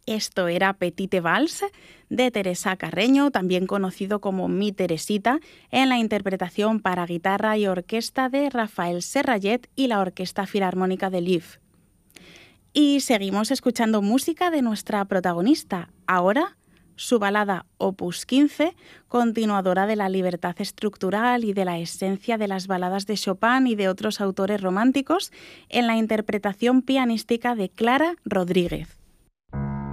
Esto era Petite Valse de Teresa Carreño, también conocido como Mi Teresita, en la interpretación para guitarra y orquesta de Rafael Serrallet y la Orquesta Filarmónica de Lviv. Y seguimos escuchando música de nuestra protagonista, ahora su balada Opus 15, continuadora de la libertad estructural y de la esencia de las baladas de Chopin y de otros autores románticos, en la interpretación pianística de Clara Rodríguez.